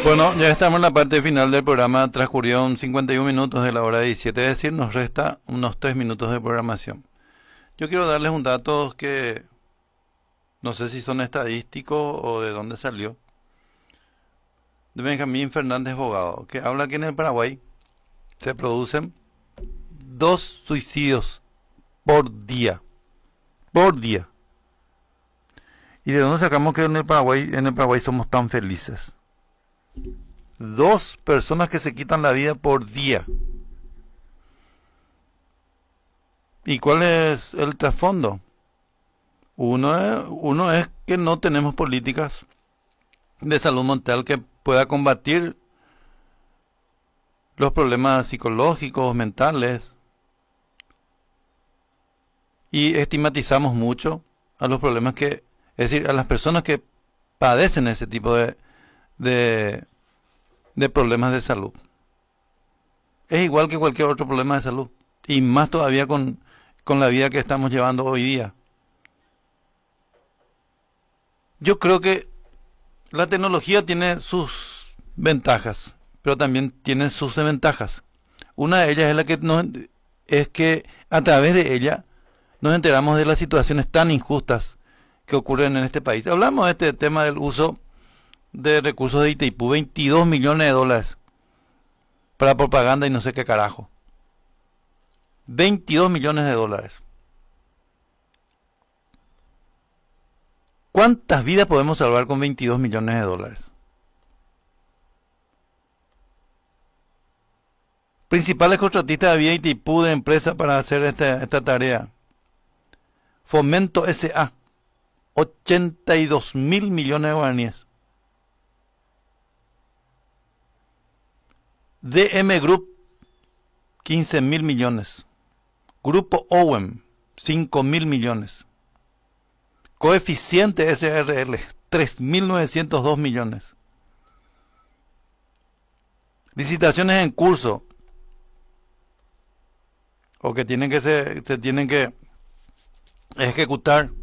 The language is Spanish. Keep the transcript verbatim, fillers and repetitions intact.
Bueno, ya estamos en la parte final del programa. Transcurrieron cincuenta y un minutos de la hora diecisiete, es decir, nos resta unos tres minutos de programación. Yo quiero darles un dato que no sé si son estadísticos o de dónde salió, de Benjamín Fernández Bogado, que habla que en el Paraguay se producen dos suicidios por día. Por día. ¿Y de dónde sacamos que en el Paraguay, en el Paraguay somos tan felices? Dos personas que se quitan la vida por día. ¿Y cuál es el trasfondo? Uno es, uno es que no tenemos políticas de salud mental que pueda combatir los problemas psicológicos, mentales. Y estigmatizamos mucho a los problemas que, es decir, a las personas que padecen ese tipo de, de, de problemas de salud. Es igual que cualquier otro problema de salud. Y más todavía con, con la vida que estamos llevando hoy día. Yo creo que la tecnología tiene sus ventajas, pero también tiene sus desventajas. Una de ellas es la que nos, es que a través de ella nos enteramos de las situaciones tan injustas que ocurren en este país. Hablamos de este tema del uso de recursos de Itaipú, veintidós millones de dólares para propaganda y no sé qué carajo. veintidós millones de dólares. ¿Cuántas vidas podemos salvar con veintidós millones de dólares? Principales contratistas había Itaipú de empresa para hacer esta, esta tarea. Fomento S A, ochenta y dos mil millones de guaraníes. D M Group, quince mil millones. Grupo Owen, cinco mil millones. Coeficiente S R L, tres mil novecientos dos millones. Licitaciones en curso, o que tienen que ser, se tienen que ejecutar,